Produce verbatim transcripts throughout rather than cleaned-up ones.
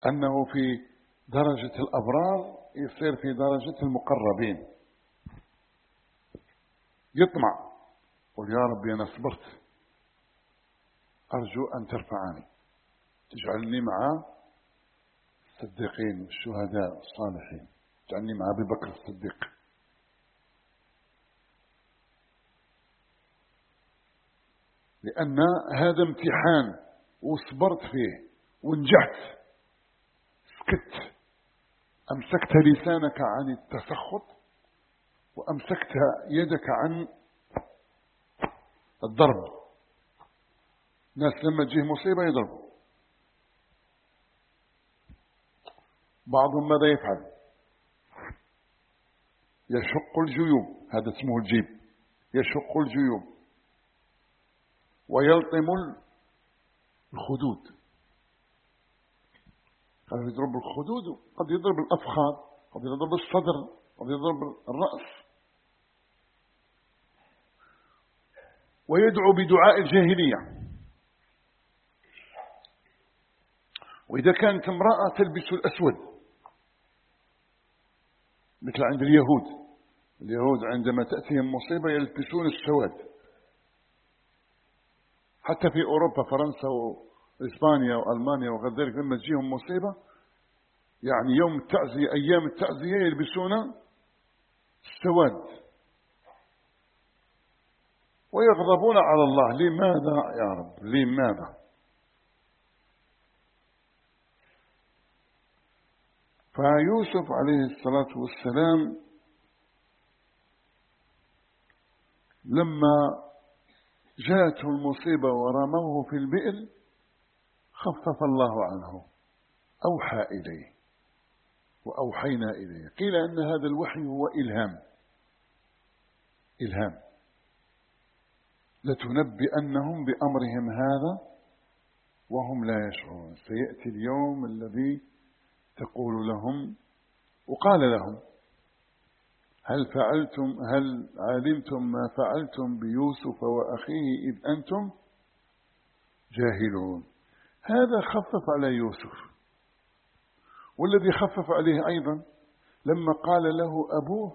أنه في درجة الأبرار يصير في درجة المقربين، يطمع، قل يا ربي أنا صبرت، أرجو أن ترفعني تجعلني مع الصديقين والشهداء الصالحين، تجعلني مع أبي بكر الصديق. لأن هذا امتحان وصبرت فيه ونجحت، سكت، أمسكت لسانك عن التسخط وأمسكت يدك عن الضرب. ناس لما تجيه مصيبة يضربوا، بعضهم ماذا يفعل؟ يشق الجيوب، هذا اسمه الجيب، يشق الجيوب ويلطم الخدود. قد يضرب الخدود، قد يضرب الأفخاذ، قد يضرب الصدر، قد يضرب الرأس، ويدعو بدعاء الجاهلية. وإذا كانت امرأة تلبس الأسود مثل عند اليهود، اليهود عندما تأتيهم مصيبة يلبسون السواد. حتى في أوروبا فرنسا وإسبانيا وألمانيا وغير ذلك لما تجيهم مصيبة يعني يوم التعزية، أيام التعزية يلبسون السواد ويغضبون على الله. لماذا يا رب؟ لماذا؟ فيوسف عليه الصلاة والسلام لما جاءته المصيبة ورموه في البئر خفف الله عنه، أوحى إليه وأوحينا إليه. قيل أن هذا الوحي هو إلهام، إلهام لتنبئنهم بأمرهم هذا وهم لا يشعرون. سيأتي اليوم الذي تقول لهم وقال لهم هل فعلتم هل علمتم ما فعلتم بيوسف وأخيه إذ أنتم جاهلون. هذا خفف على يوسف، والذي خفف عليه أيضا لما قال له أبوه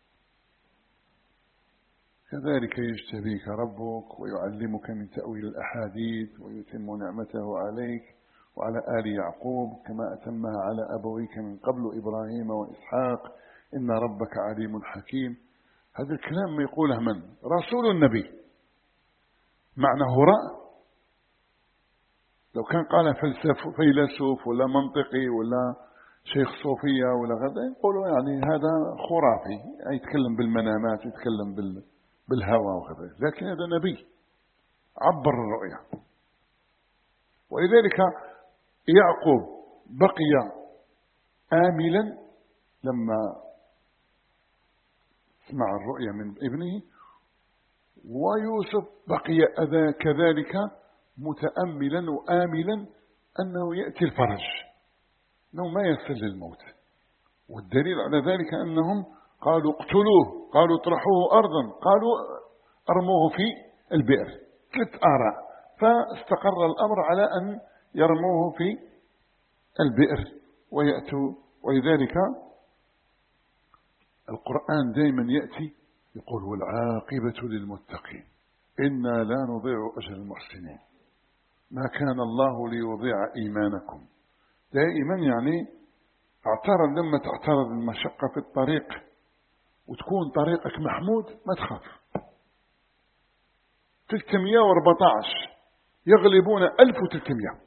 كذلك يجتبيك ربك ويعلمك من تأويل الأحاديث ويتم نعمته عليك وعلى آل يعقوب كما أتمها على أبويك من قبل إبراهيم وإسحاق إن ربك عليم حكيم. هذا الكلام ما يقوله من؟ رسول النبي، معنى هراء. لو كان قال فلسف فيلسوف ولا منطقي ولا شيخ صوفية ولا غدا يقولوا يعني هذا خرافي، يتكلم بالمنامات يتكلم بال بالهوى وغيره، لكن هذا نبي عبر الرؤيا. ولذلك يعقوب بقي آملا لما سمع الرؤيا من ابنه، ويوسف بقي أذا كذلك متأملا وآملا أنه يأتي الفرج، أنه ما يصل للموت. والدليل على ذلك أنهم قالوا اقتلوه، قالوا اطرحوه أرضا، قالوا ارموه في البئر، ثلاث آراء. فاستقر الأمر على أن يرموه في البئر ويأتوا. ولذلك القرآن دائما يأتي يقول والعاقبة للمتقين إنا لا نضيع أجر المحسنين. ما كان الله ليضيع إيمانكم. دائما يعني اعترض لما تعترض المشقة في الطريق وتكون طريقك محمود ما تخاف. ثلاثمئة وأربعة عشر يغلبون ألف وثلاثمئة،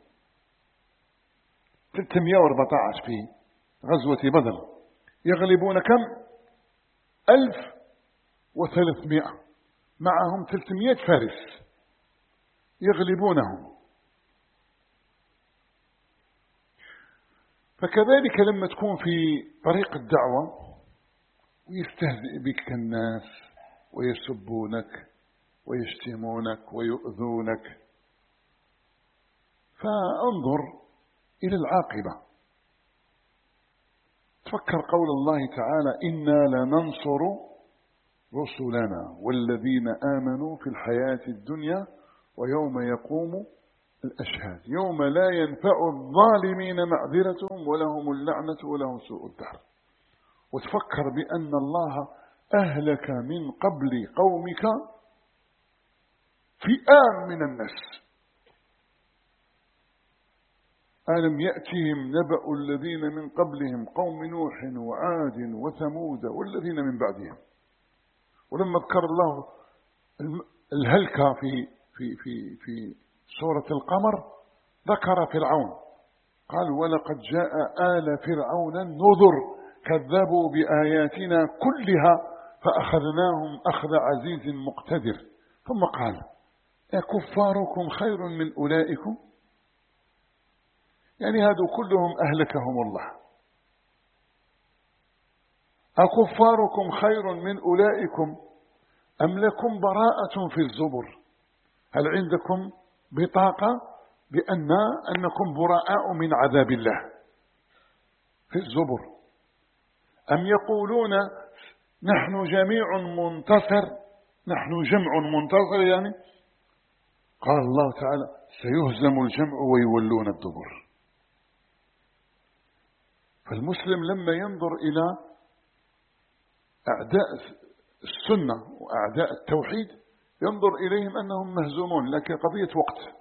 ثلاثمئة وأربعة عشر في غزوة بدر يغلبون كم؟ ألف وثلاثمئة، معهم ثلاثمئة فارس يغلبونهم. فكذلك لما تكون في طريق الدعوة ويستهزئ بك الناس ويسبونك ويشتمونك ويؤذونك، فانظر إلى العاقبة. تفكر قول الله تعالى إنا لننصر رسلنا والذين آمنوا في الحياة الدنيا ويوم يقوم الأشهاد يوم لا ينفع الظالمين معذرتهم ولهم اللعنة ولهم سوء الدار. وتفكر بأن الله أهلك من قبل قومك فئام من الناس. ألم يأتهم نبأ الذين من قبلهم قوم نوح وعاد وثمود والذين من بعدهم. ولما ذكر الله الهلكة في في في في سورة القمر ذكر فرعون، قال ولقد جاء آل فرعون النذر كذبوا بآياتنا كلها فأخذناهم أخذ عزيز مقتدر. ثم قال أكفاركم خير من أولئكم؟ يعني هذو كلهم أهلكهم الله. أكفاركم خير من أولئكم أم لكم براءة في الزبر؟ هل عندكم بطاقة بأن أنكم براء من عذاب الله في الزبر؟ أم يقولون نحن جميع منتصر، نحن جمع منتصر، يعني قال الله تعالى سيهزم الجمع ويولون الدبر. فالمسلم لما ينظر إلى أعداء السنة وأعداء التوحيد ينظر إليهم أنهم مهزومون، لكن قضية وقت.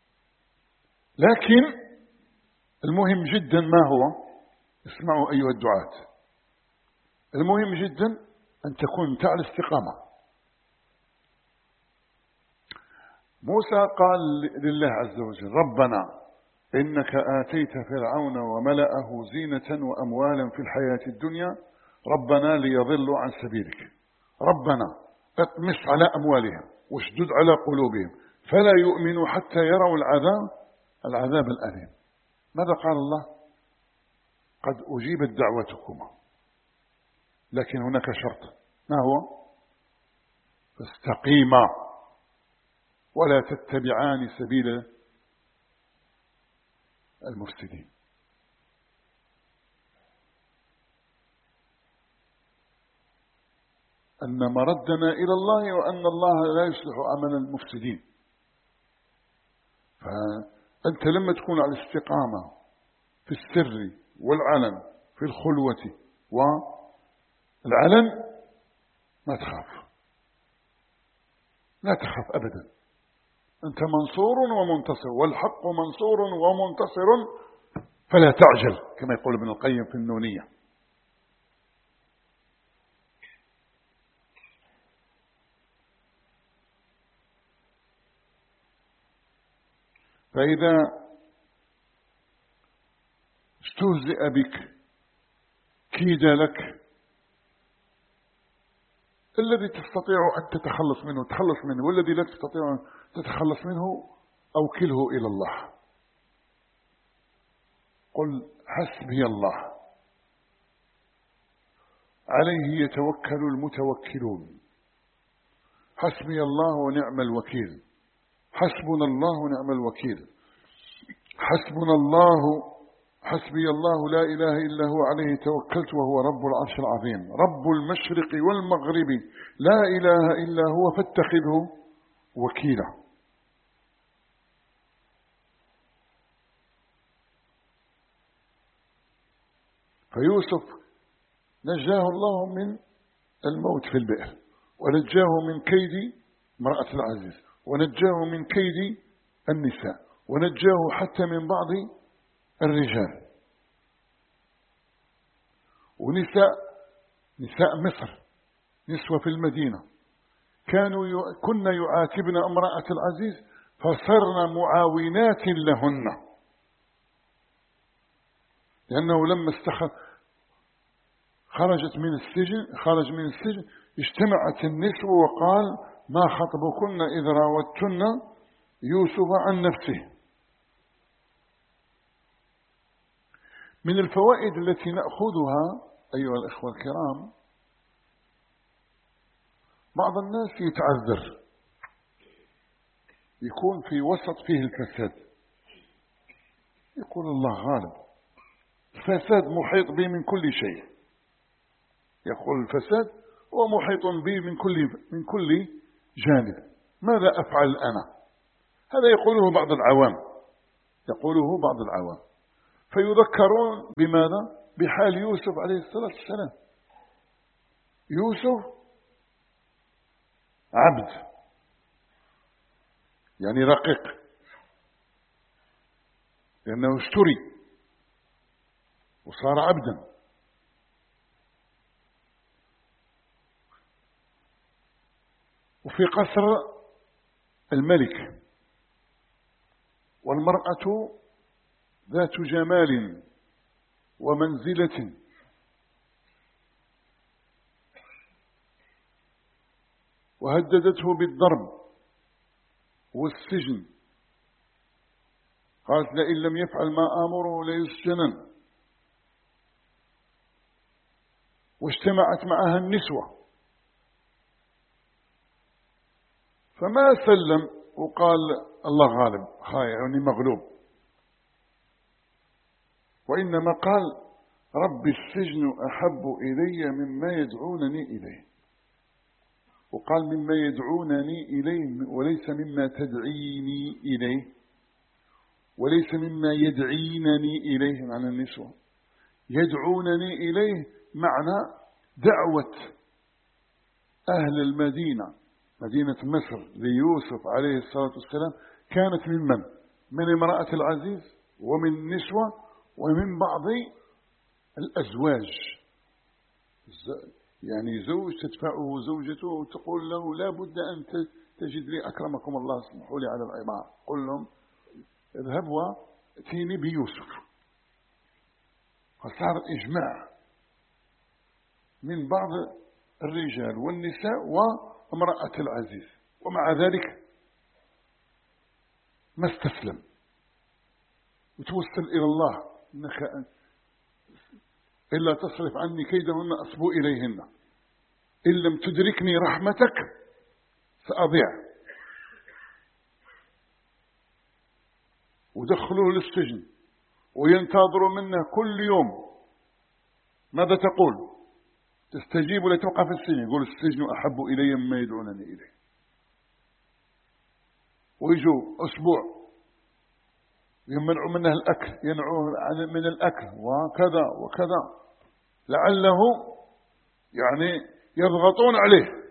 لكن المهم جدا ما هو؟ اسمعوا أيها الدعاة، المهم جدا أن تكون أنت على استقامة. موسى قال لله عز وجل ربنا إنك آتيت فرعون وملأه زينة وأموالا في الحياة الدنيا ربنا ليضلوا عن سبيلك، ربنا اطمس على أموالهم واشدد على قلوبهم فلا يؤمنوا حتى يروا العذاب العذاب الأليم. ماذا قال الله؟ قد أجيبت دعوتكما لكن هناك شرط، ما هو؟ فاستقيما ولا تتبعان سبيل المفسدين. أن مردنا إلى الله وأن الله لا يصلح عمل المفسدين. فأنت لما تكون على الاستقامة في السر والعلن، في الخلوة والعلن، ما تخاف، لا تخاف أبدا. أنت منصور ومنتصر، والحق منصور ومنتصر فلا تعجل، كما يقول ابن القيم في النونية. فإذا استهزئ بك كيد لك الذي تستطيع أن تتخلص منه تخلص منه، والذي لا تستطيع أن تتخلص منه أوكله إلى الله. قل حسبي الله عليه يتوكل المتوكلون. حسبي الله ونعم الوكيل، حسبنا الله ونعم الوكيل، حسبنا الله حسبي الله لا إله إلا هو عليه توكلت وهو رب العرش العظيم، رب المشرق والمغرب لا إله إلا هو فاتخذه وكيلا. فيوسف نجاه الله من الموت في البئر، ونجاه من كيد امرأة العزيز، ونجاه من كيد النساء، ونجاه حتى من بعض الرجال. ونساء نساء مصر، نسوة في المدينة، كانوا ي... كنا يعاتبن امرأة العزيز فصرنا معاونات لهن، لأنه لما استخ... خرجت من السجن خرج من السجن اجتمعت النسوة وقال ما خطبكن إذ راوتن يوسف عن نفسه. من الفوائد التي نأخذها أيها الأخوة الكرام، بعض الناس يتعذر، يكون في وسط فيه الفساد، يقول الله غالب، الفساد محيط به من كل شيء، يقول الفساد هو محيط به من كل من كل جانب، ماذا أفعل أنا؟ هذا يقوله بعض العوام، يقوله بعض العوام، فيذكرون بماذا؟ بحال يوسف عليه الصلاة والسلام. يوسف عبد، يعني رقيق، لأنه اشتري وصار عبدا. وفي قصر الملك، والمرأة ذات جمال ومنزلة، وهددته بالضرب والسجن، قالت لئن لم يفعل ما آمره ليسجنن. واجتمعت معها النسوة، فما سلم وقال الله غالب، يعني مغلوب، وإنما قال رب السجن أحب إلي مما يدعونني إليه، وقال مما يدعونني إليه وليس مما تدعيني إليه، وليس مما يدعينني إليه. معنى النسوة يدعونني إليه معنى دعوة أهل المدينة، مدينة مصر، ليوسف عليه الصلاة والسلام، كانت من من؟ من امرأة العزيز ومن النسوة ومن بعض الأزواج. يعني زوج تدفعه زوجته وتقول له لا بد أن تجد لي أكرمكم الله اسمحوا لي على العبارة، قل لهم اذهب واتيني بيوسف. فصار إجماع من بعض الرجال والنساء وامرأة العزيز، ومع ذلك ما استسلم وتوسل إلى الله إنك إلا تصرف عني كيدهن أصبو إليهن، إن لم تدركني رحمتك سأضيع. ودخلوه للسجن وينتظروا منه كل يوم ماذا تقول؟ تستجيب لتوقف في السجن، يقول السجن أحب إلي مما يدعونني إليه. ويجوا أسبوع يمنعوا منه الأكل، ينعوه من الأكل وكذا وكذا، لعله يعني يضغطون عليه.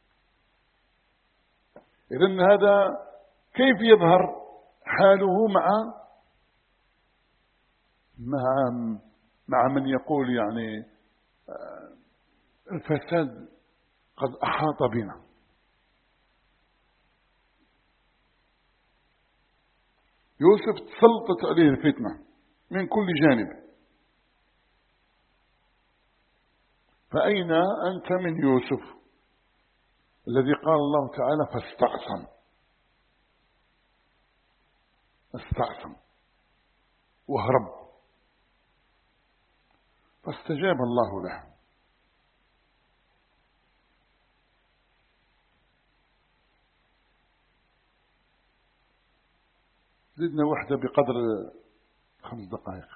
إذن هذا كيف يظهر حاله مع مع مع من يقول يعني الفساد قد أحاط بنا. يوسف تسلطت عليه الفتنة من كل جانب، فأين أنت من يوسف الذي قال الله تعالى فاستعصم؟ استعصم وهرب، فاستجاب الله له. زدنا وحدة بقدر خمس دقائق.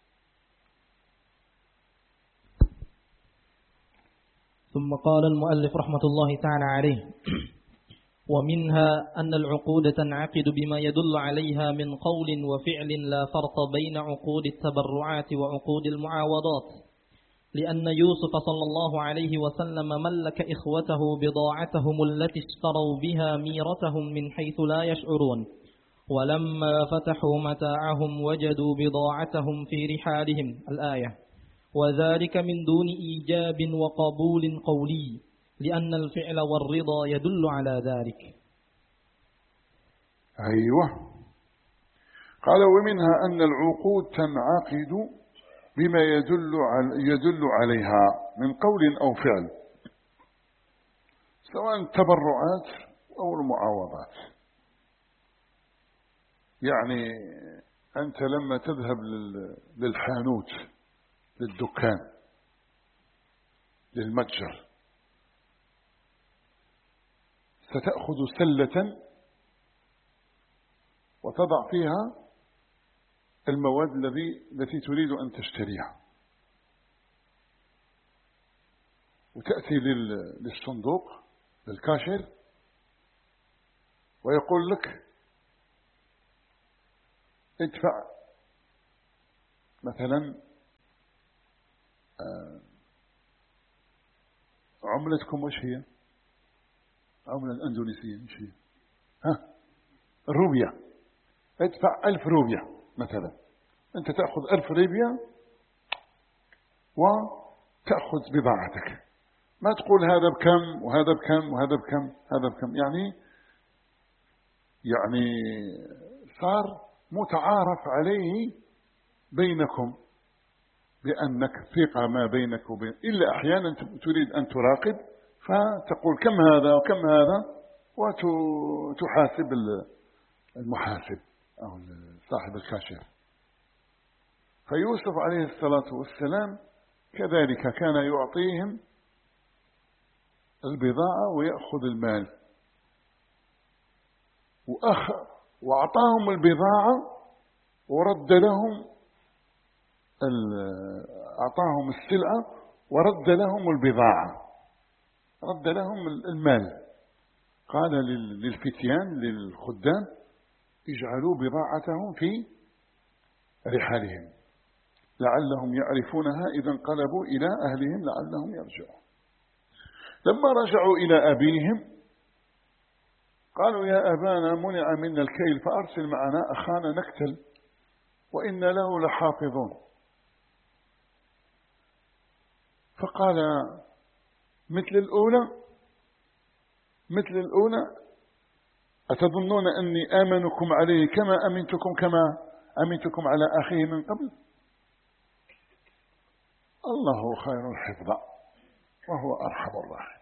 ثم قال المؤلف رحمة الله تعالى عليه: ومنها أن العقود تنعقد بما يدل عليها من قول وفعل، لا فرق بين عقود التبرعات وعقود المعاوضات، لأن يوسف صلى الله عليه وسلم ملك إخوته بضاعتهم التي اشتروا بها ميرتهم من حيث لا يشعرون، ولما فتحوا متاعهم وجدوا بضاعتهم في رحالهم الآية، وذلك من دون إيجاب وقبول قولي، لأن الفعل والرضا يدل على ذلك. أيوة، قال ومنها أن العقود تنعقد بما يدل يدل عليها من قول أو فعل، سواء التبرعات أو المعاوضات. يعني أنت لما تذهب للحانوت، للدكان، للمتجر، ستأخذ سلة وتضع فيها المواد الذي التي تريد أن تشتريها، وتأتي للصندوق للكاشير ويقول لك ادفع مثلا عملتكم وش هي؟ عملة الأندونيسية وش هي؟ ها الروبيا. ادفع ألف روبيا مثلا، أنت تأخذ ألف روبيا وتأخذ بضاعتك، ما تقول هذا بكم وهذا بكم وهذا بكم هذا بكم. يعني يعني صار متعارف عليه بينكم بأنك ثقة ما بينك وبين، إلا أحيانا تريد أن تراقب فتقول كم هذا وكم هذا وتحاسب المحاسب أو صاحب الكاشير. فيوسف عليه الصلاة والسلام كذلك كان يعطيهم البضاعة ويأخذ المال، وأخ وأعطاهم البضاعة ورد لهم أعطاهم السلعة ورد لهم البضاعة، رد لهم المال. قال للفتيان للخدام اجعلوا بضاعتهم في رحالهم لعلهم يعرفونها إذا انقلبوا إلى أهلهم لعلهم يرجعون. لما رجعوا إلى أبيهم قالوا يا أبانا منع منا الكيل فأرسل معنا أخانا نكتل وإن له لحافظون. فقال مثل الأولى مثل الأولى أتظنون أني آمنكم عليه كما أمنتكم كما أمنتكم على أخيه من قبل؟ الله خير حفظا وهو أرحم الراحمين.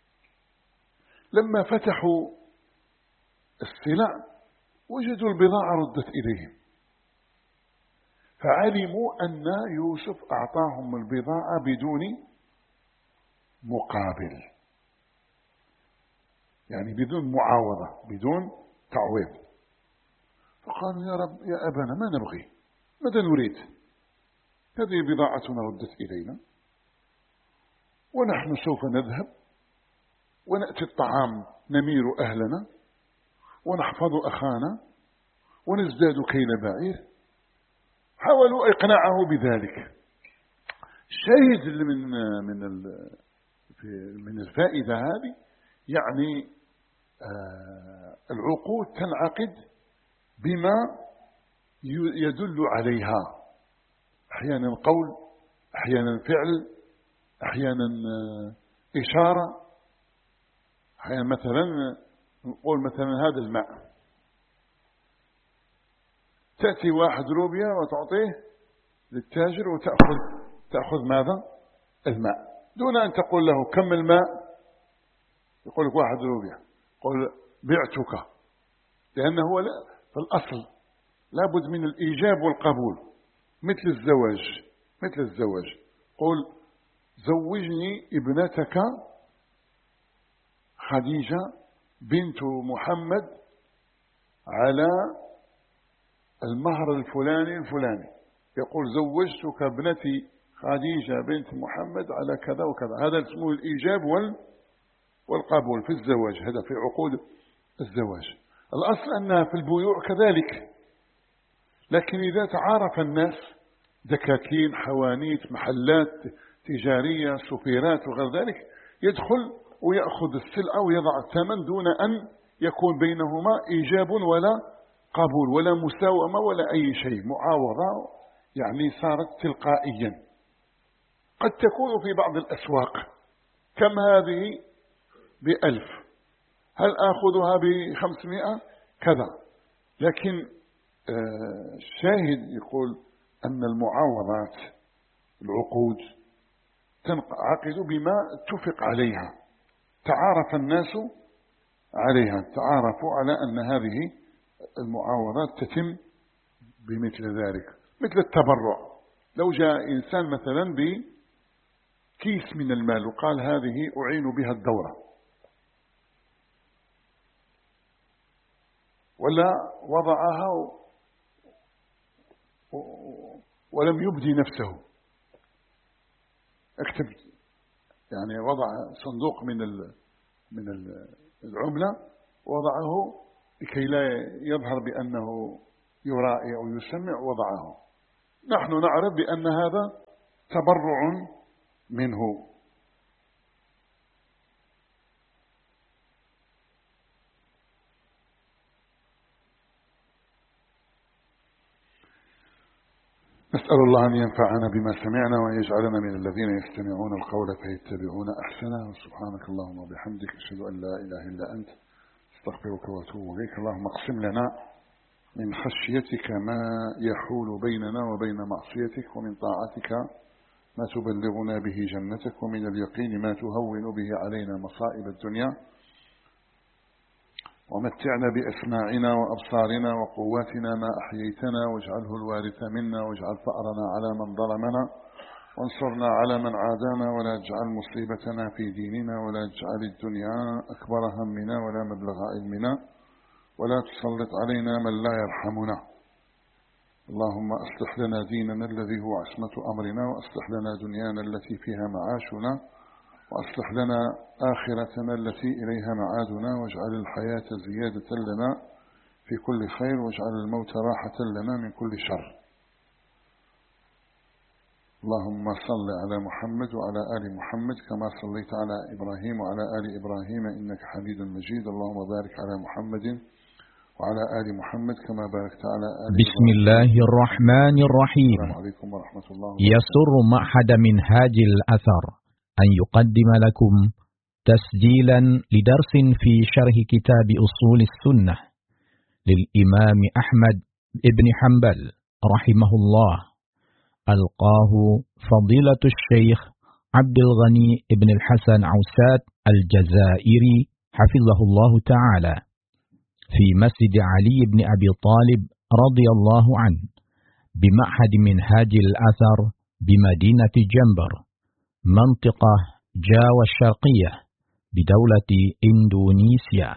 لما فتحوا السلع وجدوا البضاعة ردت إليهم، فعلموا أن يوسف أعطاهم البضاعة بدون مقابل، يعني بدون معاوضة بدون تعويض. فقالوا يا رب يا أبانا ما نبغي، ماذا نريد؟ هذه بضاعتنا ردت إلينا ونحن سوف نذهب ونأتي الطعام نمير أهلنا ونحفظ أخانا ونزداد كيل بعير. حاولوا إقناعه بذلك. الشاهد من من من الفائدة هذه يعني العقود تنعقد بما يدل عليها، أحيانا قول أحيانا فعل أحيانا إشارة. أحيانا مثلا نقول مثلا هذا الماء، تأتي واحد روبيا وتعطيه للتاجر وتأخذ تأخذ ماذا؟ الماء، دون أن تقول له كم الماء. يقول لك واحد روبيا، قل بعتك، لأنه لا في الأصل لابد من الإيجاب والقبول، مثل الزواج مثل الزواج قل زوجني ابنتك خديجة بنت محمد على المهر الفلاني الفلاني، يقول زوجتك ابنتي خديجة بنت محمد على كذا وكذا. هذا اسمه الإيجاب والقبول في الزواج، هذا في عقود الزواج. الأصل أنها في البيوع كذلك، لكن إذا تعارف الناس دكاكين حوانيت محلات تجارية سفيرات وغير ذلك يدخل ويأخذ السلعة ويضع الثمن دون أن يكون بينهما إيجاب ولا قبول ولا مساومة ولا أي شيء، معاوضة يعني صارت تلقائيا. قد تكون في بعض الأسواق كم هذه بألف، هل آخذها بخمسمائة كذا، لكن الشاهد يقول أن المعاوضات العقود تنعقد بما اتفق عليها، تعارف الناس عليها، تعارفوا على أن هذه المعاوضات تتم بمثل ذلك. مثل التبرع، لو جاء إنسان مثلا بكيس من المال وقال هذه أعين بها الدورة، ولا وضعها ولم يبدي نفسه، اكتب يعني وضع صندوق من من العملة ووضعه لكي لا يظهر بأنه يرائي أو يسمع وضعه. نحن نعرف بأن هذا تبرع منه. نسأل الله أن ينفعنا بما سمعنا وأن يجعلنا من الذين يستمعون القول فيتبعون أحسنه. سبحانك اللهم وبحمدك، أشهد أن لا إله إلا أنت، استغفرك وأتوب إليك. اللهم اقسم لنا من خشيتك ما يحول بيننا وبين معصيتك، ومن طاعتك ما تبلغنا به جنتك، ومن اليقين ما تهون به علينا مصائب الدنيا، ومتعنا بأسماعنا وأبصارنا وقواتنا ما أحييتنا، واجعله الوارث منا، واجعل ثأرنا على من ظلمنا، وانصرنا على من عادانا، ولا تجعل مصيبتنا في ديننا، ولا تجعل الدنيا أكبر همنا ولا مبلغ علمنا، ولا تسلط علينا من لا يرحمنا. اللهم أصلح لنا ديننا الذي هو عصمة أمرنا، وأصلح لنا دنيانا التي فيها معاشنا، وأصلح لنا آخرتنا التي إليها معادنا، واجعل الحياة زيادة لنا في كل خير، واجعل الموت راحة لنا من كل شر. اللهم صل على محمد وعلى آل محمد كما صليت على إبراهيم وعلى آل إبراهيم إنك حميد مجيد. اللهم بارك على محمد وعلى آل محمد كما باركت على آل إبراهيم. بسم الله الرحمن الرحيم. السلام عليكم ورحمة الله وبركاته. يسر معهد منهاج الأثر أن يقدم لكم تسجيلا لدرس في شرح كتاب أصول السنة للإمام أحمد بن حنبل رحمه الله، ألقاه فضيلة الشيخ عبد الغني بن الحسن عوسات الجزائري حفظه الله تعالى في مسجد علي بن أبي طالب رضي الله عنه بمعهد منهاج الأثر بمدينة جنبر منطقة جاوة الشرقية بدولة إندونيسيا،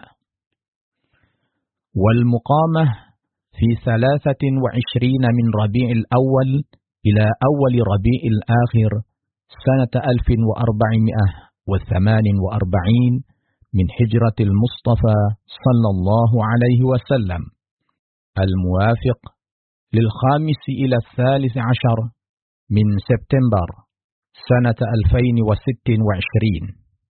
والمقامة في ثلاثة وعشرين من ربيع الأول إلى أول ربيع الآخر سنة ألف وأربعمائة وثمان وأربعين من هجرة المصطفى صلى الله عليه وسلم، الموافق للخامس إلى الثالث عشر من سبتمبر سنة ألفين وست وعشرين،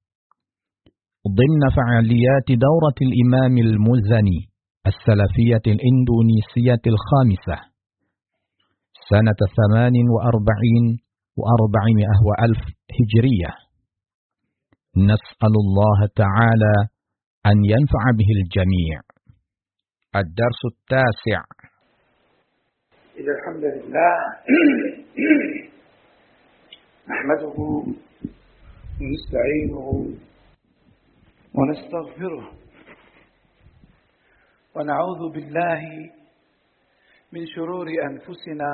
ضمن فعاليات دورة الإمام المزني السلفية الإندونيسية الخامسة سنة ثمان وأربعين وأربعمائة وألف هجرية. نسأل الله تعالى أن ينفع به الجميع. الدرس التاسع. إن الحمد لله نحمده ونستعينه ونستغفره ونعوذ بالله من شرور أنفسنا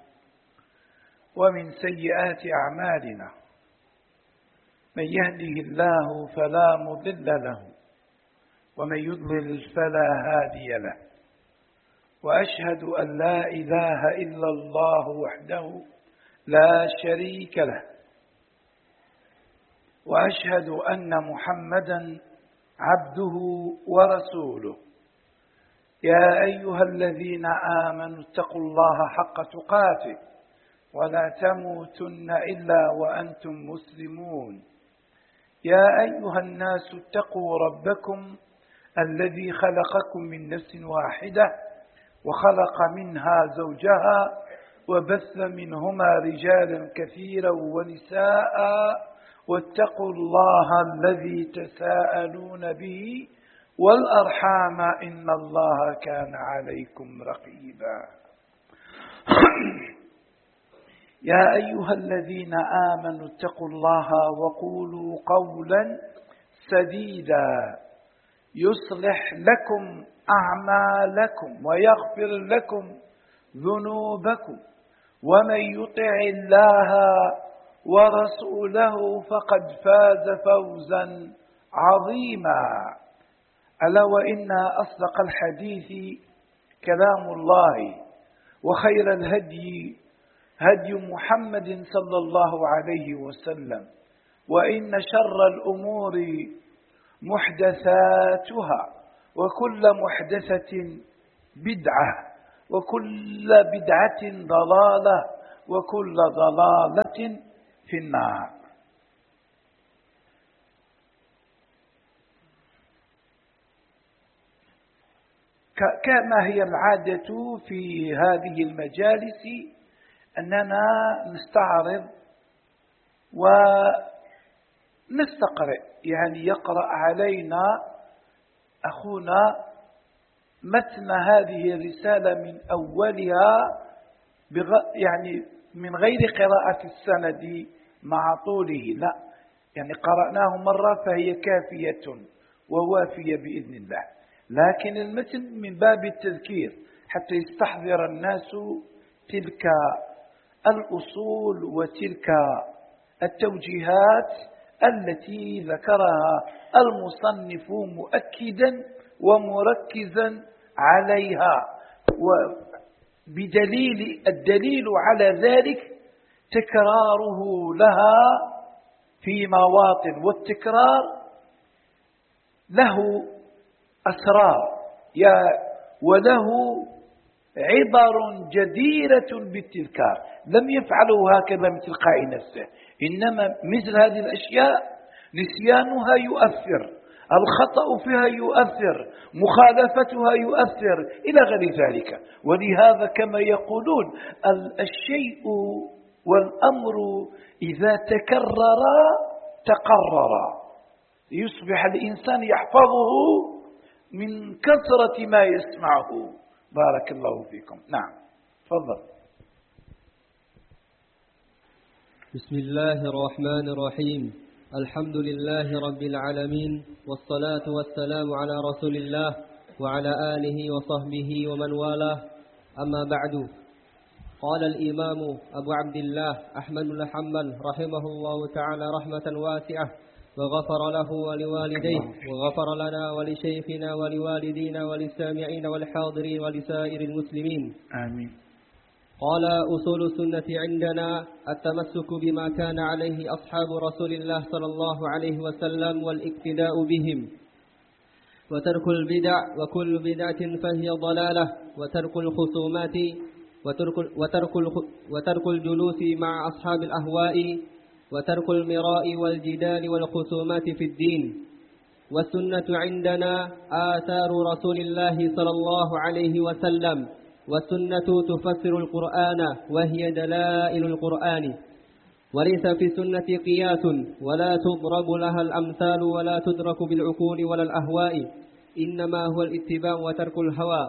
ومن سيئات أعمالنا، من يهده الله فلا مضل له ومن يضلل فلا هادي له، وأشهد أن لا إله إلا الله وحده لا شريك له، وأشهد أن محمدا عبده ورسوله. يا أيها الذين آمنوا اتقوا الله حق تقاته ولا تموتن إلا وأنتم مسلمون. يا أيها الناس اتقوا ربكم الذي خلقكم من نفس واحدة وخلق منها زوجها وبث منهما رجالا كثيرا ونساء، واتقوا الله الذي تساءلون به والأرحام إن الله كان عليكم رقيبا. يا أيها الذين آمنوا اتقوا الله وقولوا قولا سديدا يصلح لكم أعمالكم ويغفر لكم ذنوبكم، ومن يطع الله ورسوله فقد فاز فوزا عظيما. ألا وإن أصدق الحديث كلام الله، وخير الهدي هدي محمد صلى الله عليه وسلم، وإن شر الأمور محدثاتها، وكل محدثة بدعة، وكل بدعة ضلالة وكل ضلالة في النار. كما هي العادة في هذه المجالس أننا نستعرض ونستقرئ، يعني يقرأ علينا أخونا متن هذه الرسالة من أولها يعني من غير قراءة السند مع طوله، لا، يعني قرأناه مرة فهي كافية ووافية بإذن الله، لكن المتن من باب التذكير حتى يستحضر الناس تلك الأصول وتلك التوجيهات التي ذكرها المصنف مؤكدا ومركزا عليها، وبدليل الدليل على ذلك تكراره لها في مواطن، والتكرار له أسرار وله عبر جديرة بالتذكار، لم يفعلوا هكذا من تلقاء نفسه، إنما مثل هذه الأشياء نسيانها يؤثر، الخطأ فيها يؤثر، مخالفتها يؤثر إلى غير ذلك. ولهذا كما يقولون الشيء والأمر إذا تكرر تقرر، يصبح الإنسان يحفظه من كثرة ما يسمعه. بارك الله فيكم. نعم تفضل. بسم الله الرحمن الرحيم. الحمد لله رب العالمين، والصلاة والسلام على رسول الله وعلى آله وصحبه ومن والاه، أما بعد. قال الإمام أبو عبد الله أحمد بن حنبل رحمه الله تعالى رحمة واسعة، وغفر له ولوالديه، وغفر لنا ولشيخنا ولوالدينا وللسامعين والحاضرين ولسائر المسلمين، آمين. قال: أصول السنة عندنا التمسك بما كان عليه أصحاب رسول الله صلى الله عليه وسلم والاقتداء بهم، وترك البدع، وكل بدعة فهي ضلالة، وترك الخصومات، وترك, وترك, وترك الجلوس مع أصحاب الأهواء، وترك المراء والجدال والخصومات في الدين. والسنة عندنا آثار رسول الله صلى الله عليه وسلم، والسنة تفسر القرآن وهي دلائل القرآن، وليس في السنة قياس ولا تضرب لها الأمثال ولا تدرك بالعقول ولا الأهواء، إنما هو الاتباع وترك الهوى.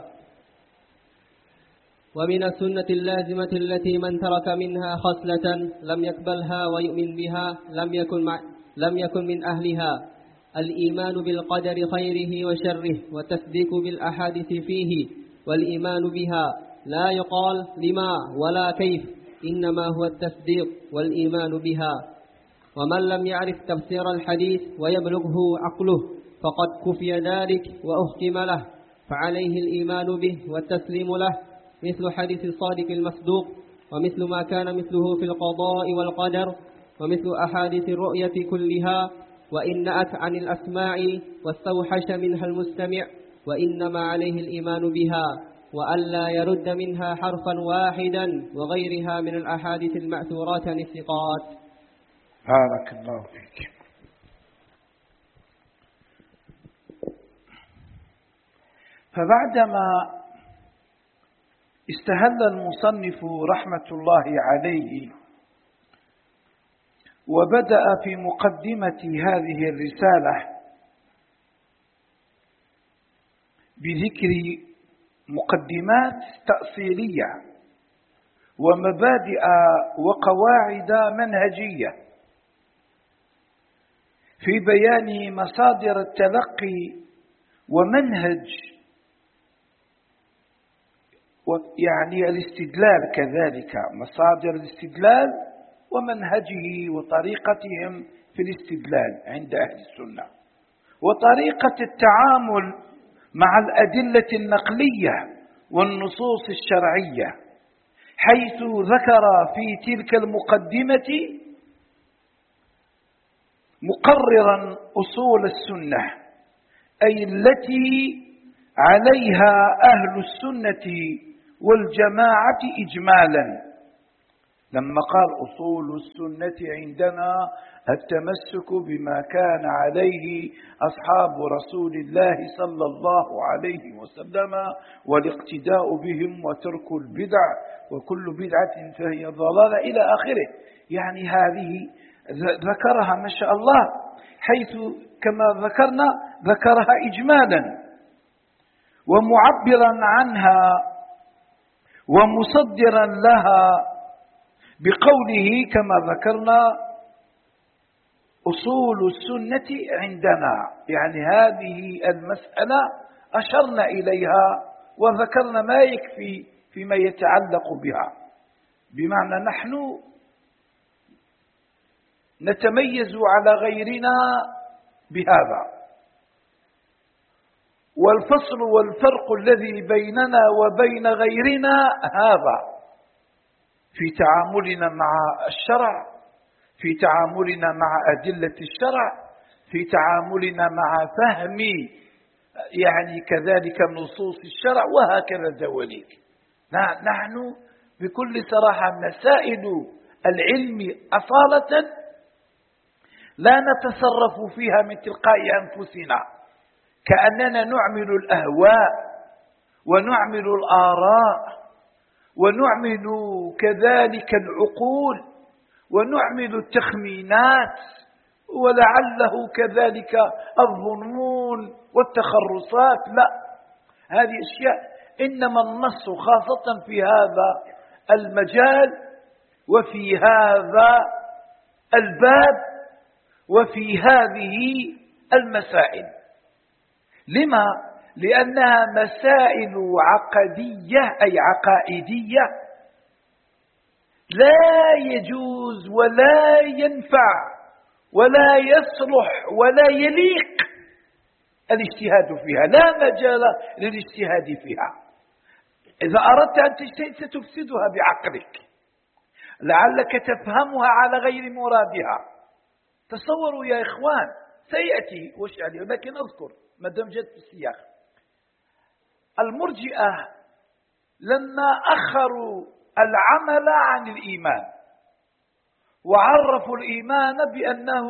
ومن السنة اللازمة التي من ترك منها خصلة لم يقبلها ويؤمن بها لم يكن, مع لم يكن من أهلها: الإيمان بالقدر خيره وشره، والتصديق بالأحاديث فيه، والإيمان بها لا يقال لما ولا كيف، إنما هو التصديق والإيمان بها. ومن لم يعرف تفسير الحديث ويبلغه عقله فقد كفي ذلك وأختم له، فعليه الإيمان به والتسليم له، مثل حديث الصادق المصدوق، ومثل ما كان مثله في القضاء والقدر، ومثل أحاديث الرؤية كلها، وإن نأت عن الأسماع واستوحش منها المستمع، وإنما عليه الإيمان بها، وألا يرد منها حرفا واحدا، وغيرها من الأحاديث المأثورات عن الثقات. بارك الله فيك. فبعدما استهل المصنف رحمة الله عليه وبدأ في مقدمة هذه الرسالة بذكر مقدمات تأصيلية ومبادئ وقواعد منهجية في بيان مصادر التلقي ومنهج يعني الاستدلال، كذلك مصادر الاستدلال ومنهجه وطريقتهم في الاستدلال عند أهل السنة، وطريقة التعامل مع الأدلة النقلية والنصوص الشرعية، حيث ذكر في تلك المقدمة مقررا أصول السنة، أي التي عليها أهل السنة والجماعة إجمالا. لما قال أصول السنة عندنا التمسك بما كان عليه أصحاب رسول الله صلى الله عليه وسلم والاقتداء بهم وترك البدع وكل بدعة فهي ضلالة إلى آخره. يعني هذه ذكرها ما شاء الله، حيث كما ذكرنا ذكرها إجمالا ومعبرا عنها ومصدرا لها بقوله كما ذكرنا أصول السنة عندنا، يعني هذه المسألة أشرنا إليها وذكرنا ما يكفي فيما يتعلق بها، بمعنى نحن نتميز على غيرنا بهذا. والفصل والفرق الذي بيننا وبين غيرنا هذا في تعاملنا مع الشرع، في تعاملنا مع أدلة الشرع، في تعاملنا مع فهم يعني كذلك نصوص الشرع وهكذا دواليك. نحن بكل صراحة مسائل العلم أصالة لا نتصرف فيها من تلقاء أنفسنا، كأننا نعمل الأهواء ونعمل الآراء ونعمل كذلك العقول ونعمل التخمينات ولعله كذلك الظنون والتخرصات. لا، هذه أشياء إنما النص خاصة في هذا المجال وفي هذا الباب وفي هذه المسائل. لما؟ لأنها مسائل عقدية أي عقائدية، لا يجوز ولا ينفع ولا يصلح ولا يليق الاجتهاد فيها، لا مجال للاجتهاد فيها. إذا أردت أن تجتهد ستفسدها بعقلك، لعلك تفهمها على غير مرادها. تصوروا يا إخوان، سيأتي وش عليه، لكن أذكر ما دام جت في السياق. المرجئة لما أخروا العمل عن الإيمان وعرفوا الإيمان بأنه،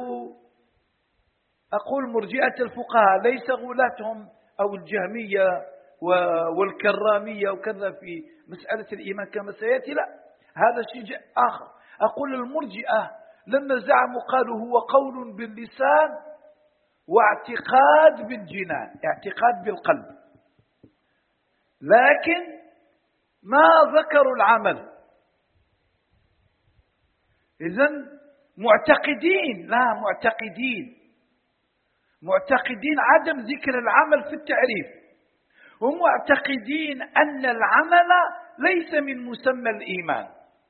أقول مرجئة الفقهاء ليس غلاتهم أو الجهمية والكرامية وكذا في مسألة الإيمان كما سيأتي، لا، هذا شيء آخر. أقول المرجئة لما زعموا قالوا هو قول باللسان واعتقاد بالجنان، اعتقاد بالقلب، لكن ما ذكروا العمل. إذن معتقدين، لا معتقدين معتقدين عدم ذكر العمل في التعريف، ومعتقدين أن العمل ليس من مسمى الإيمان،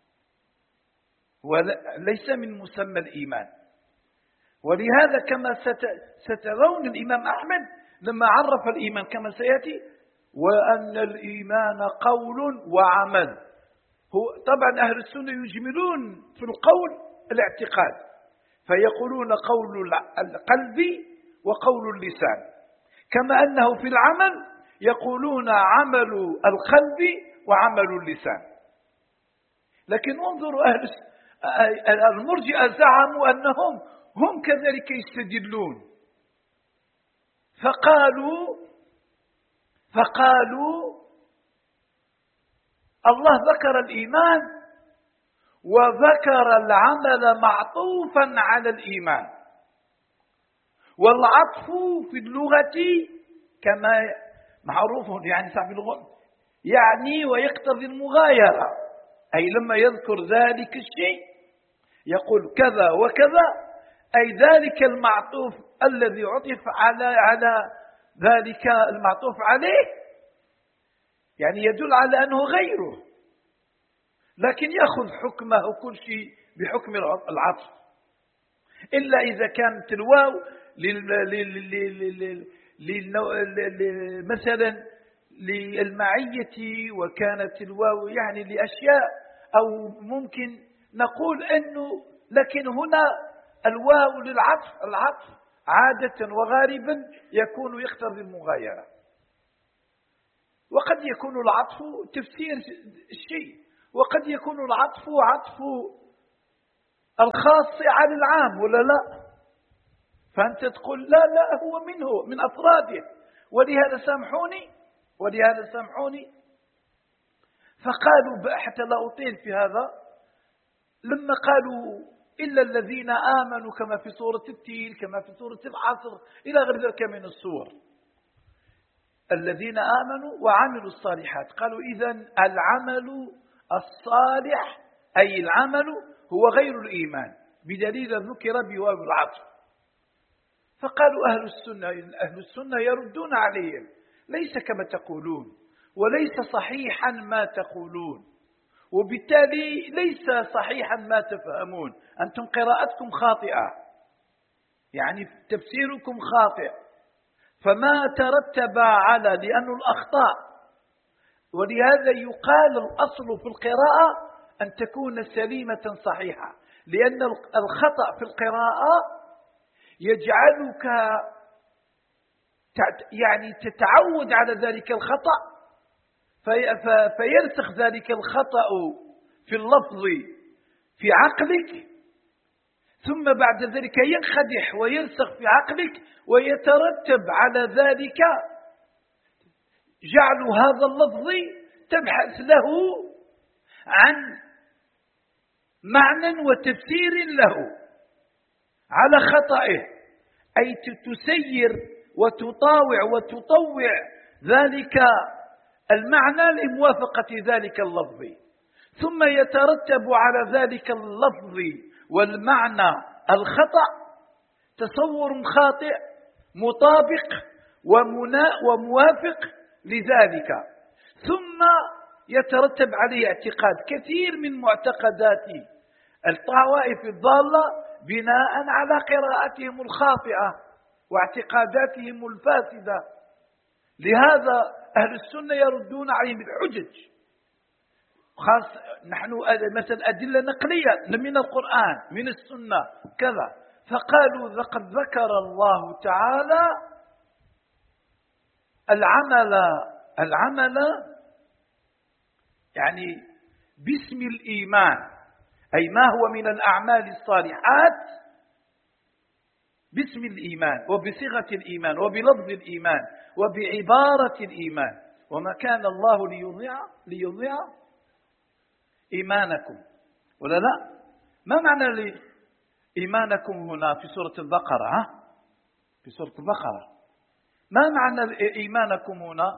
وليس من مسمى الإيمان. ولهذا كما سترون الإمام أحمد لما عرف الإيمان كما سيأتي، وأن الإيمان قول وعمل. هو طبعا أهل السنة يجملون في القول الاعتقاد، فيقولون قول القلب وقول اللسان، كما أنه في العمل يقولون عمل القلب وعمل اللسان. لكن انظروا أهل المرجئة زعموا أنهم هم كذلك يستدلون، فقالوا فقالوا الله ذكر الإيمان وذكر العمل معطوفا على الإيمان، والعطف في اللغة كما معروف يعني صاحب اللغة يعني ويقتضي المغايرة، أي لما يذكر ذلك الشيء يقول كذا وكذا، أي ذلك المعطوف الذي عطف على على ذلك المعطوف عليه يعني يدل على أنه غيره، لكن يأخذ حكمه كل شيء بحكم العطف، إلا إذا كانت الواو مثلا للمعية، وكانت الواو يعني لأشياء، أو ممكن نقول أنه لكن هنا الواو للعطف، العطف عادة وغالبا يكون يقتضي المغايرة. وقد يكون العطف تفسير الشيء، وقد يكون العطف عطف الخاص على العام ولا لا. فأنت تقول لا لا هو منه من أفراده، ولهذا سامحوني ولهذا سامحوني فقالوا حتى لا أطيل في هذا، لما قالوا إلا الذين آمنوا كما في سورة التين كما في سورة العصر إلى غير ذلك من السور، الذين آمنوا وعملوا الصالحات، قالوا إذن العمل الصالح أي العمل هو غير الإيمان، بدليل ذكر بواو العطف. فقالوا أهل السنة أهل السنة يردون عليهم ليس كما تقولون، وليس صحيحا ما تقولون، وبالتالي ليس صحيحا ما تفهمون، أنتم قراءتكم خاطئة، يعني تفسيركم خاطئ، فما ترتب على لأن الأخطاء، ولهذا يقال الأصل في القراءة أن تكون سليمة صحيحة، لأن الخطأ في القراءة يجعلك يعني تتعود على ذلك الخطأ فيرسخ ذلك الخطأ في اللفظ في عقلك، ثم بعد ذلك ينخدح ويرسخ في عقلك، ويترتب على ذلك جعل هذا اللفظ تبحث له عن معنى وتفسير له على خطئه، أي تسير وتطاوع وتطوع ذلك المعنى لموافقة ذلك اللفظ، ثم يترتب على ذلك اللفظ والمعنى الخطأ تصور خاطئ مطابق وموافق لذلك، ثم يترتب عليه اعتقاد كثير من معتقدات الطوائف الضالة بناء على قراءتهم الخاطئة واعتقاداتهم الفاسدة. لهذا أهل السنة يردون عليهم الحجج، خاص نحن مثلا أدلة نقلية من القرآن من السنة كذا، فقالوا لقد ذكر الله تعالى العمل العمل يعني باسم الإيمان، أي ما هو من الأعمال الصالحات باسم الإيمان وبصيغة الإيمان وبلفظ الإيمان وبعبارة الإيمان، وما كان الله ليضيع ليضيع إيمانكم ولا لا. ما معنى إيمانكم هنا في سورة البقرة؟ ها؟ في سورة البقرة ما معنى إيمانكم هنا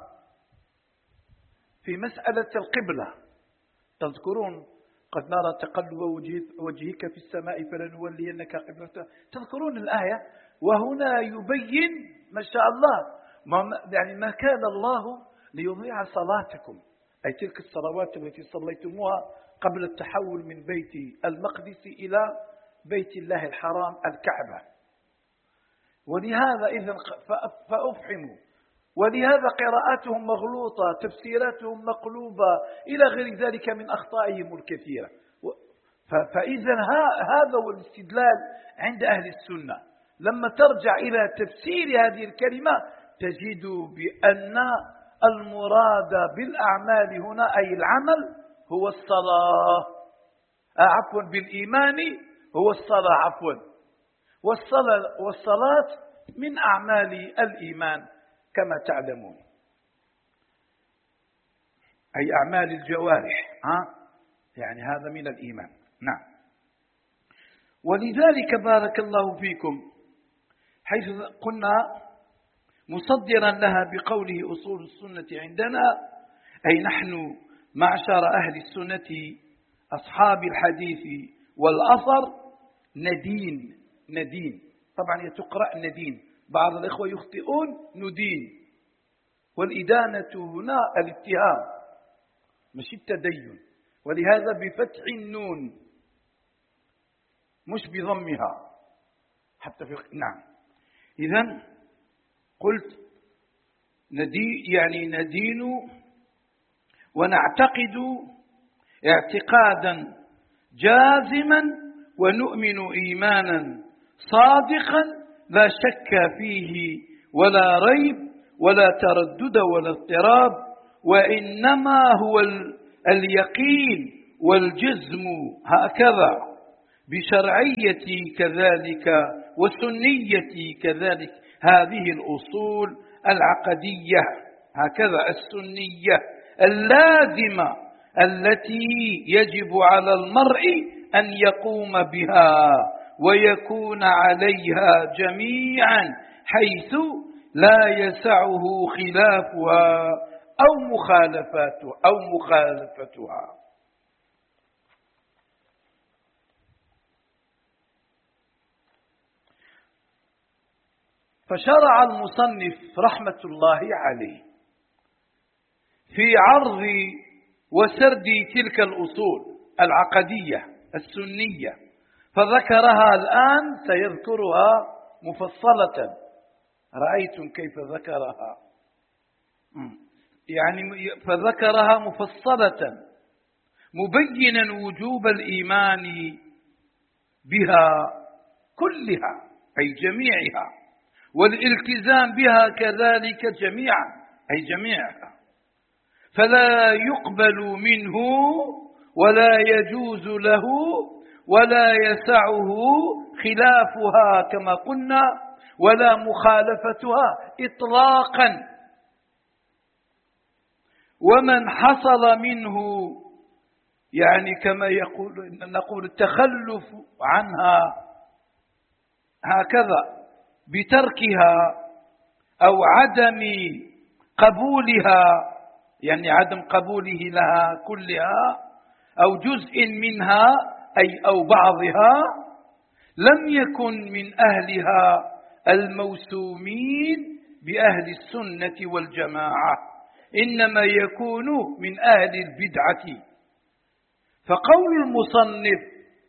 في مسألة القبلة؟ تذكرون قد نرى تقلب وجهك في السماء فلنولينك قبلة، تذكرون الآية، وهنا يبين ما شاء الله ما يعني ما كان الله ليضيع صلاتكم، أي تلك الصلوات التي صليتموها قبل التحول من بيت المقدس إلى بيت الله الحرام الكعبة. ولهذا إذن فأفحموا، ولهذا قراءاتهم مغلوطة، تفسيراتهم مقلوبة إلى غير ذلك من أخطائهم الكثيرة. فإذا هذا هو الاستدلال عند أهل السنة، لما ترجع إلى تفسير هذه الكلمة تجد بأن المراد بالأعمال هنا أي العمل هو الصلاة، عفوا بالإيمان هو الصلاة عفوا والصلاة, والصلاة من أعمال الإيمان كما تعلمون، أي أعمال الجوارح، ها؟ يعني هذا من الإيمان. نعم. ولذلك بارك الله فيكم حيث قلنا مصدرا لها بقوله أصول السنة عندنا، أي نحن معشر أهل السنة أصحاب الحديث والأثر ندين ندين طبعا تقرأ ندين، بعض الإخوة يخطئون ندين، والإدانة هنا الاتهام مش التدين، ولهذا بفتح النون مش بضمها حتى في نعم. إذن قلت ندي يعني ندين ونعتقد اعتقادا جازما ونؤمن إيمانا صادقا لا شك فيه ولا ريب ولا تردد ولا اضطراب، وإنما هو اليقين والجزم هكذا، بشرعية كذلك وسنية كذلك. هذه الأصول العقدية هكذا السنية اللازمة التي يجب على المرء أن يقوم بها ويكون عليها جميعا، حيث لا يسعه خلافها أو مخالفته أو مخالفتها. فشرع المصنف رحمة الله عليه في عرض وسرد تلك الأصول العقدية السنية، فذكرها الآن سيذكرها مفصلة. رأيتم كيف ذكرها؟ يعني فذكرها مفصلة مبينا وجوب الإيمان بها كلها أي جميعها، والالتزام بها كذلك جميعا أي جميعها، فلا يقبل منه ولا يجوز له ولا يسعه خلافها كما قلنا ولا مخالفتها إطلاقا. ومن حصل منه يعني كما يقول نقول التخلف عنها هكذا بتركها أو عدم قبولها، يعني عدم قبوله لها كلها أو جزء منها أي أو بعضها، لم يكن من أهلها الموسومين بأهل السنة والجماعة، إنما يكون من أهل البدعة. فقول المصنف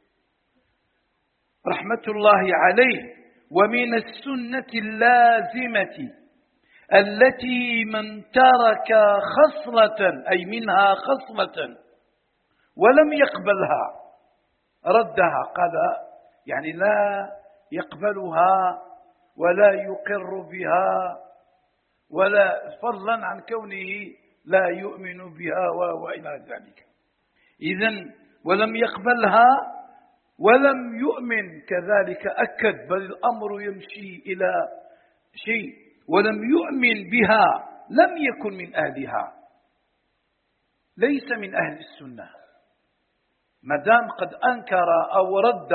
رحمة الله عليه: ومن السنة اللازمة التي من ترك خصلة أي منها خصلة ولم يقبلها ردها، قال يعني لا يقبلها ولا يقر بها، ولا فضلا عن كونه لا يؤمن بها وإلى ذلك. إذن ولم يقبلها ولم يؤمن كذلك أكد، بل الأمر يمشي إلى شيء، ولم يؤمن بها لم يكن من أهلها، ليس من أهل السنة. مدام قد أنكر أو رد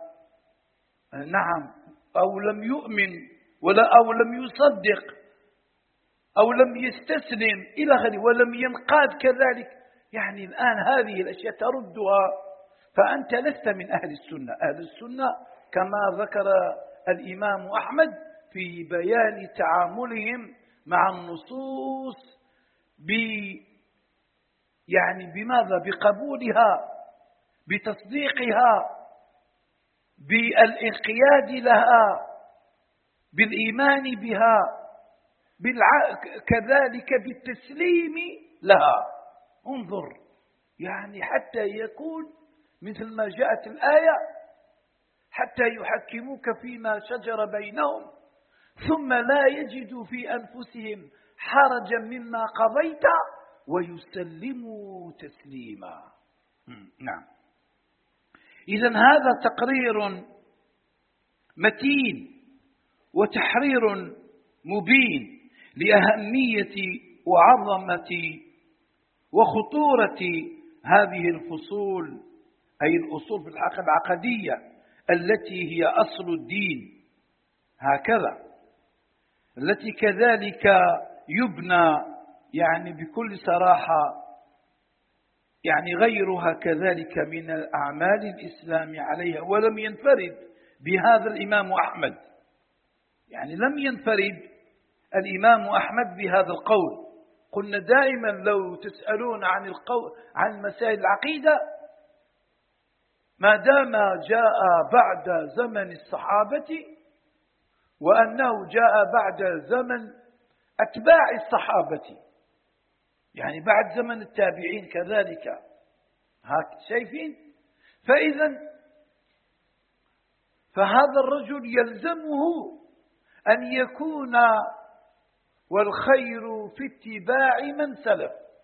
نعم أو لم يؤمن ولا أو لم يصدق أو لم يستسلم إلى غيره ولم ينقاد كذلك، يعني الآن هذه الأشياء تردها، فأنت لست من أهل السنة. أهل السنة كما ذكر الإمام أحمد في بيان تعاملهم مع النصوص ب يعني بماذا؟ بقبولها، بتصديقها، بالانقياد لها، بالإيمان بها، بالع... كذلك بالتسليم لها. انظر يعني حتى يكون مثل ما جاءت الآية: حتى يحكموك فيما شجر بينهم ثم لا يجدوا في أنفسهم حرجا مما قضيت ويسلموا تسليما. نعم. إذن هذا تقرير متين وتحرير مبين لأهمية وعظمة وخطورة هذه الفصول، أي الأصول في الحقيقة العقدية التي هي أصل الدين، هكذا التي كذلك يبنى يعني بكل صراحة يعني غيرها كذلك من أعمال الإسلام عليها. ولم ينفرد بهذا الإمام أحمد، يعني لم ينفرد الإمام أحمد بهذا القول. قلنا دائما لو تسألون عن القول عن مسائل العقيدة ما دام جاء بعد زمن الصحابة، وأنه جاء بعد زمن أتباع الصحابة، يعني بعد زمن التابعين كذلك، هاك شايفين؟ فإذا فهذا الرجل يلزمه أن يكون والخير في اتباع من سلف،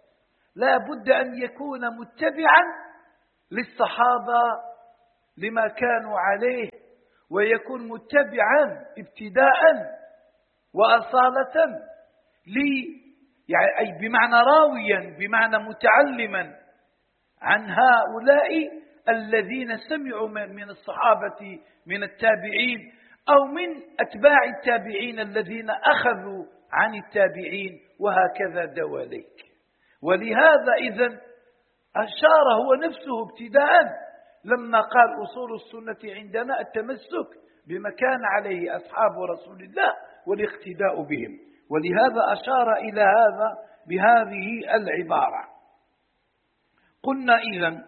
لا بد أن يكون متبعا للصحابة لما كانوا عليه، ويكون متبعا ابتداء وأصالة لي، يعني أي بمعنى راويا، بمعنى متعلما عن هؤلاء الذين سمعوا من الصحابة من التابعين أو من أتباع التابعين الذين أخذوا عن التابعين، وهكذا دواليك. ولهذا إذن أشار هو نفسه ابتداء لما قال أصول السنة عندنا التمسك بما كان عليه أصحاب رسول الله والاقتداء بهم، ولهذا أشار إلى هذا بهذه العبارة. قلنا إذن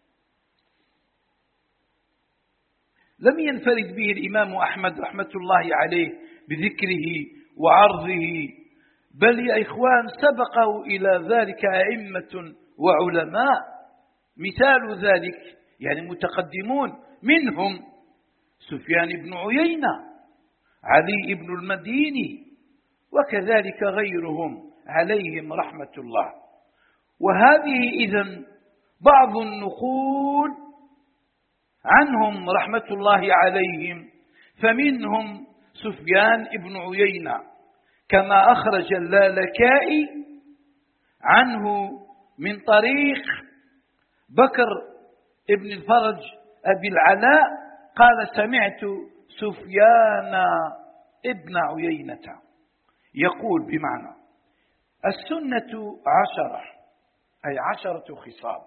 لم ينفرد به الإمام أحمد رحمة الله عليه بذكره وعرضه، بل يا إخوان سبقه إلى ذلك أئمة وعلماء. مثال ذلك يعني متقدمون منهم سفيان بن عيينة، علي بن المديني، وكذلك غيرهم عليهم رحمة الله. وهذه إذن بعض النقول عنهم رحمة الله عليهم، فمنهم سفيان بن عيينة كما أخرج اللالكائي عنه من طريق بكر ابن الفرج أبي العلاء قال سمعت سفيان ابن عيينة يقول بمعنى السنة عشرة، أي عشرة خصال،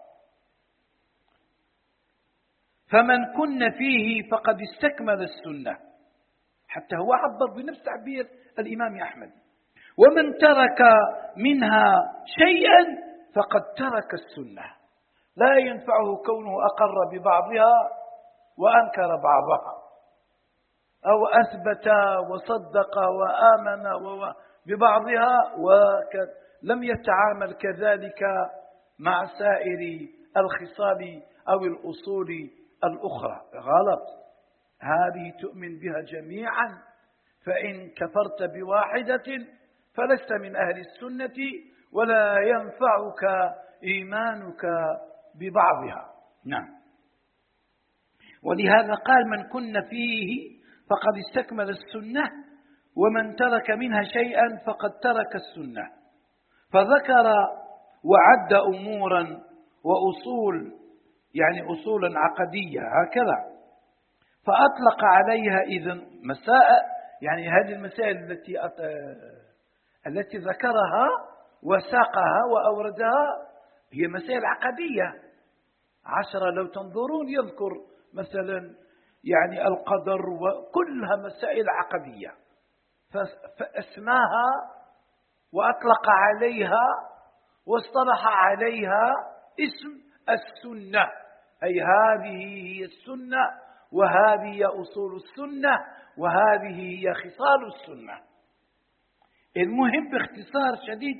فمن كن فيه فقد استكمل السنة، حتى هو عبر بنفس تعبير الإمام أحمد. ومن ترك منها شيئا فقد ترك السنة، لا ينفعه كونه أقر ببعضها وأنكر بعضها، أو أثبت وصدق وآمن ببعضها ولم يتعامل كذلك مع سائر الخصال أو الأصول الأخرى. غلط، هذه تؤمن بها جميعا، فإن كفرت بواحدة فلست من أهل السنة ولا ينفعك إيمانك ببعضها. نعم. ولهذا قال من كن فيه فقد استكمل السنة، ومن ترك منها شيئا فقد ترك السنة. فذكر وعد أمورا وأصول، يعني أصولا عقدية هكذا، فأطلق عليها إذن مسائل، يعني هذه المسائل التي التي ذكرها وساقها وأوردها هي مسائل عقدية عشرة لو تنظرون، يذكر مثلا يعني القدر وكلها مسائل عقدية، فأسماها وأطلق عليها واصطلح عليها اسم السنة، أي هذه هي السنة، وهذه هي أصول السنة، وهذه هي خصال السنة. المهم باختصار شديد،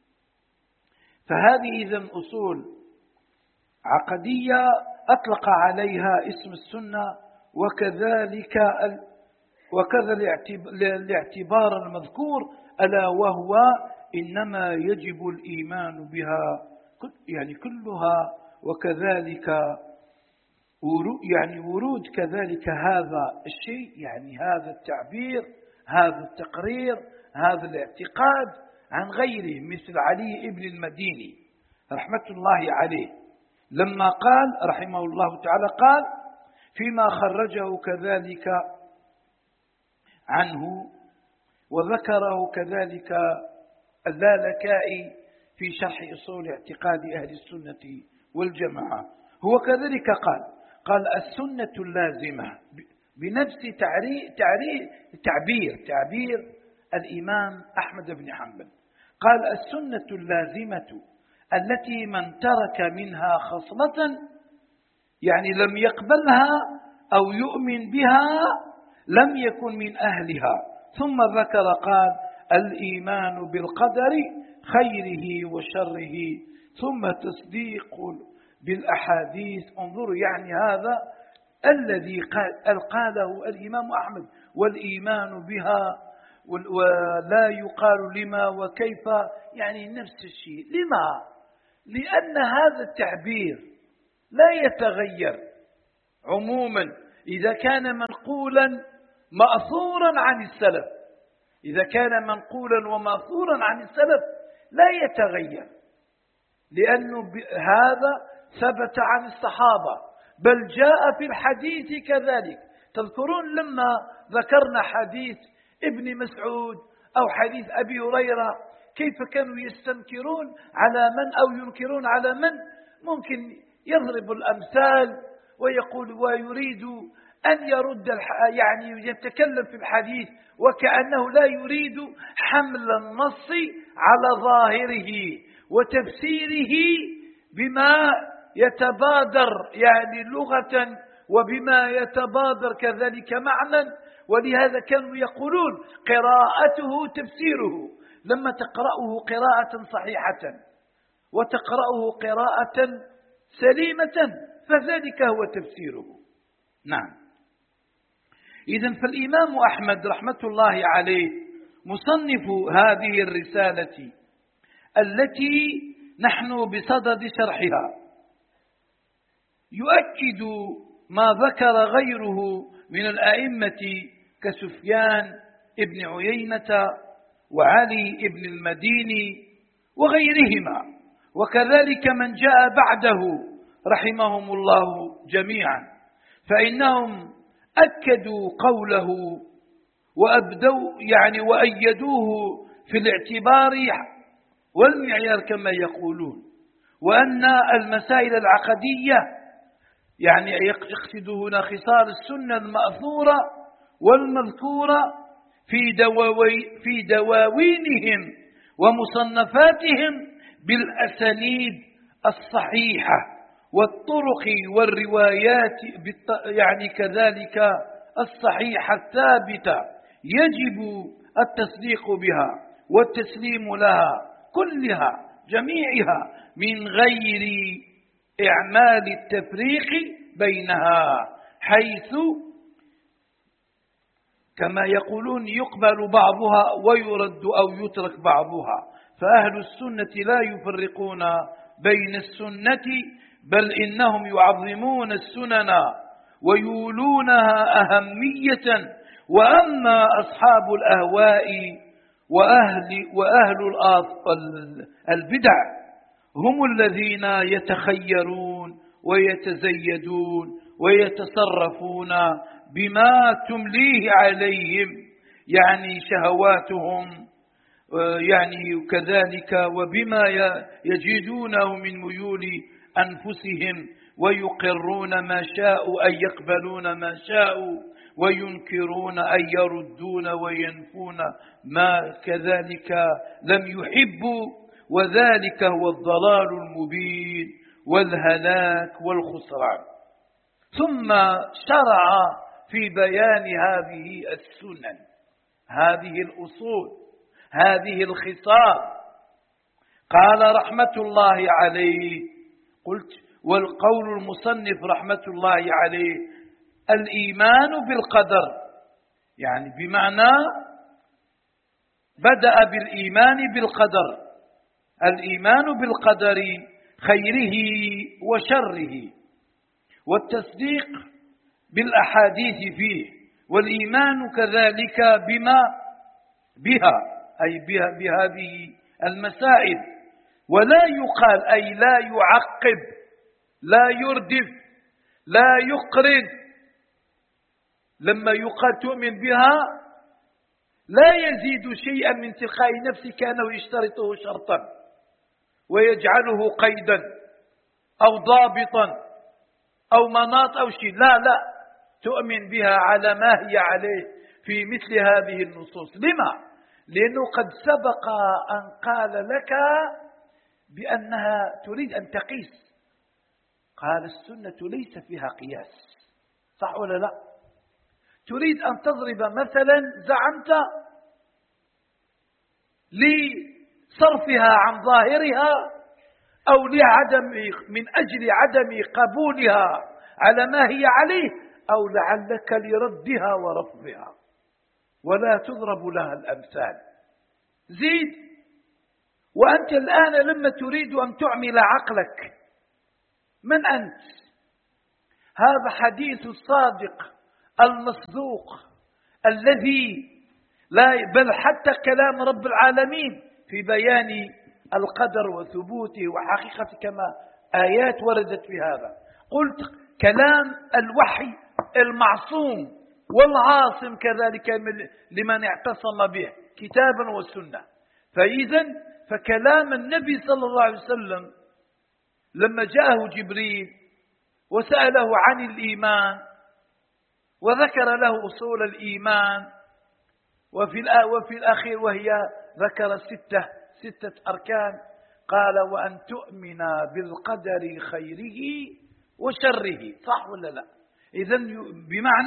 فهذه إذن أصول عقدية أطلق عليها اسم السنة، وكذلك وكذا الاعتبار المذكور، ألا وهو إنما يجب الإيمان بها يعني كلها، وكذلك يعني ورود كذلك هذا الشيء، يعني هذا التعبير، هذا التقرير، هذا الاعتقاد عن غيره، مثل علي بن المديني رحمة الله عليه لما قال رحمه الله تعالى، قال فيما خرجه كذلك عنه وذكره كذلك اللالكائي في شرح أصول اعتقاد أهل السنة والجماعة، هو كذلك قال قال السنة اللازمة بنفس تعريف تعبير تعبير الإمام أحمد بن حنبل، قال السنة اللازمة التي من ترك منها خصلة، يعني لم يقبلها أو يؤمن بها لم يكن من أهلها. ثم ذكر قال الإيمان بالقدر خيره وشره، ثم تصديق بالأحاديث. انظروا، يعني هذا الذي قال قاله الإمام أحمد، والإيمان بها، ولا يقال لما وكيف، يعني نفس الشيء. لما لأن هذا التعبير لا يتغير عموما إذا كان منقولا مأثورا عن السلف. إذا كان منقولا ومأثورا عن السلف لا يتغير، لأنه هذا ثبت عن الصحابة، بل جاء في الحديث كذلك. تذكرون لما ذكرنا حديث ابن مسعود أو حديث أبي هريرة كيف كانوا يستنكرون على من أو ينكرون على من؟ ممكن يضرب الأمثال ويقول ويريد أن يرد يعني يتكلم في الحديث وكأنه لا يريد حمل النص على ظاهره وتفسيره بما يتبادر يعني لغة وبما يتبادر كذلك معنى. ولهذا كانوا يقولون قراءته تفسيره، لما تقرأه قراءة صحيحة وتقرأه قراءة سليمة فذلك هو تفسيره. نعم. إذن فالإمام أحمد رحمة الله عليه مصنف هذه الرسالة التي نحن بصدد شرحها يؤكد ما ذكر غيره من الأئمة كسفيان ابن عيينة وعلي ابن المديني وغيرهما، وكذلك من جاء بعده رحمهم الله جميعا، فإنهم أكدوا قوله وأبدوا يعني وأيدوه في الاعتبار والمعيار كما يقولون، وأن المسائل العقدية يعني يقصد هنا خصال السنة المأثورة والمذكورة في دواوي في دواوينهم ومصنفاتهم بالأسانيد الصحيحة والطرق والروايات يعني كذلك الصحيحة الثابتة يجب التصديق بها والتسليم لها كلها جميعها من غير إعمال التفريق بينها، حيث كما يقولون يقبل بعضها ويرد أو يترك بعضها. فأهل السنة لا يفرقون بين السنة، بل إنهم يعظمون السنن ويولونها أهمية. وأما أصحاب الأهواء وأهل, وأهل البدع هم الذين يتخيرون ويتزيدون ويتصرفون بما تمليه عليهم يعني شهواتهم يعني كذلك وبما يجدونه من ميول أنفسهم، ويقرون ما شاءوا أي يقبلون ما شاءوا وينكرون أي يردون وينفون ما كذلك لم يحبوا، وذلك هو الضلال المبين والهلاك والخسران. ثم شرع في بيان هذه السنن، هذه الأصول، هذه الخصال. قال رحمة الله عليه، قلت والقول المصنف رحمة الله عليه الإيمان بالقدر، يعني بمعنى بدأ بالإيمان بالقدر، الإيمان بالقدر خيره وشره، والتصديق بالأحاديث فيه، والإيمان كذلك بما بها أي بها بهذه المسائل. ولا يقال أي لا يعقب، لا يردف، لا يقرن. لما يقال تؤمن بها لا يزيد شيئا من تلقاء نفسه كأنه يشترطه شرطا ويجعله قيدا أو ضابطا أو مناط أو شيء، لا لا، تؤمن بها على ما هي عليه في مثل هذه النصوص. لما؟ لأنه قد سبق أن قال لك بأنها تريد أن تقيس، قال السنة ليس فيها قياس، صح ولا لا؟ تريد أن تضرب مثلا، زعمت لصرفها عن ظاهرها أو لعدم من أجل عدم قبولها على ما هي عليه، أو لعلك لردها ورفضها، ولا تضرب لها الأمثال. زيد وأنت الآن لما تريد أن تعمل عقلك، من أنت؟ هذا حديث الصادق المصدوق الذي لا بل حتى كلام رب العالمين في بيان القدر وثبوته وحقيقته كما آيات وردت في هذا. قلت كلام الوحي المعصوم والعاصم كذلك لمن اعتصم به كتابا والسنة. فإذا فكلام النبي صلى الله عليه وسلم لما جاءه جبريل وسأله عن الإيمان وذكر له أصول الإيمان وفي وفي الأخير وهي ذكر ستة ستة أركان، قال وأن تؤمن بالقدر خيره وشره. صح ولا لا؟ إذن بمعنى